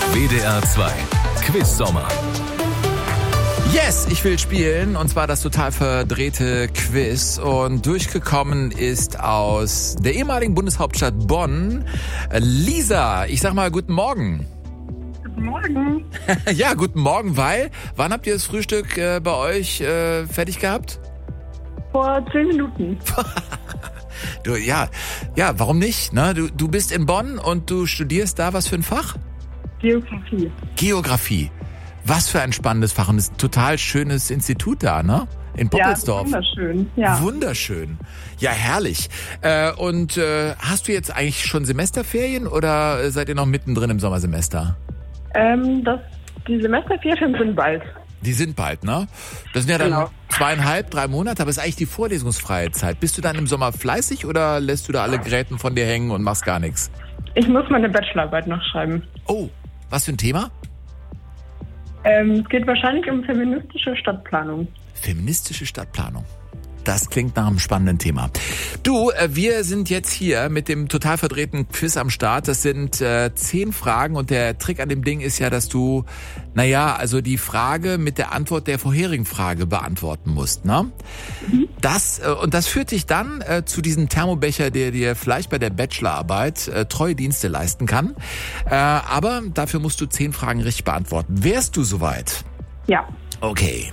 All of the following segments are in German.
WDR 2 Quiz-Sommer. Yes, ich will spielen, und zwar das total verdrehte Quiz. Und durchgekommen ist aus der ehemaligen Bundeshauptstadt Bonn Lisa. Ich sag mal guten Morgen. Guten Morgen. Ja, guten Morgen, weil, wann habt ihr das Frühstück bei euch fertig gehabt? Vor 10 Minuten. Du, ja, warum nicht? Ne? Du bist in Bonn und du studierst da was für ein Fach? Geografie. Geografie. Was für ein spannendes Fach. Und es ist ein total schönes Institut da, ne? In Poppelsdorf. Ja, wunderschön. Ja. Wunderschön. Ja, herrlich. Und hast du jetzt eigentlich schon Semesterferien oder seid ihr noch mittendrin im Sommersemester? Die Semesterferien sind bald. Die sind bald, ne? Das sind ja dann Genau. 2,5, 3 Monate, aber ist eigentlich die vorlesungsfreie Zeit. Bist du dann im Sommer fleißig oder lässt du da alle Gräten von dir hängen und machst gar nichts? Ich muss meine Bachelorarbeit noch schreiben. Oh, was für ein Thema? Es geht wahrscheinlich um feministische Stadtplanung. Feministische Stadtplanung. Das klingt nach einem spannenden Thema. Du, wir sind jetzt hier mit dem total verdrehten Quiz am Start. Das sind 10 Fragen und der Trick an dem Ding ist ja, dass du, also die Frage mit der Antwort der vorherigen Frage beantworten musst, ne? Das führt dich dann zu diesem Thermobecher, der dir vielleicht bei der Bachelorarbeit treue Dienste leisten kann. Aber dafür musst du 10 Fragen richtig beantworten. Wärst du soweit? Ja. Okay.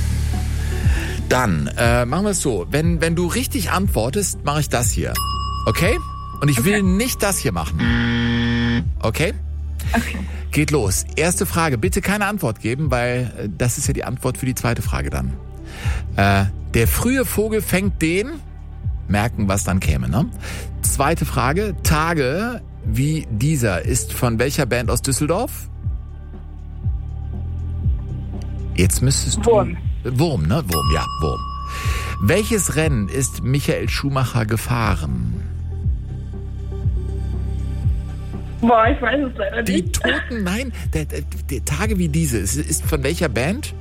Dann machen wir es so. Wenn du richtig antwortest, mache ich das hier. Okay? Und ich will nicht das hier machen. Okay? Okay. Geht los. Erste Frage. Bitte keine Antwort geben, weil das ist ja die Antwort für die zweite Frage dann. Der frühe Vogel fängt den... Merken, was dann käme, ne? Zweite Frage. Tage wie dieser ist von welcher Band aus Düsseldorf? Jetzt müsstest du... Wurm. Wurm, ne? Wurm. Welches Rennen ist Michael Schumacher gefahren? Boah, ich weiß es leider Die nicht. Toten, nein, der Tage wie diese, ist von welcher Band?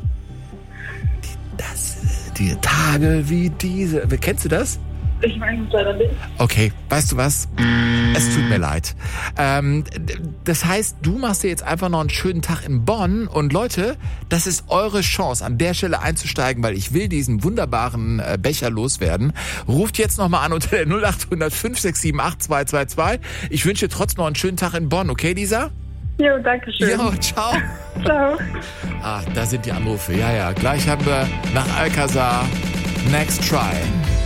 Die Tage wie diese. Kennst du das? Ich weiß es leider nicht. Okay, weißt du was? Es tut mir leid. Das heißt, du machst dir jetzt einfach noch einen schönen Tag in Bonn und Leute, das ist eure Chance, an der Stelle einzusteigen, weil ich will diesen wunderbaren Becher loswerden. Ruft jetzt nochmal an unter der 0800 567 8222. Ich wünsche dir trotzdem noch einen schönen Tag in Bonn, okay, Lisa? Jo, danke schön. Jo, ciao. Ciao. Da sind die Anrufe. Ja, gleich haben wir nach Alcazar Next Try.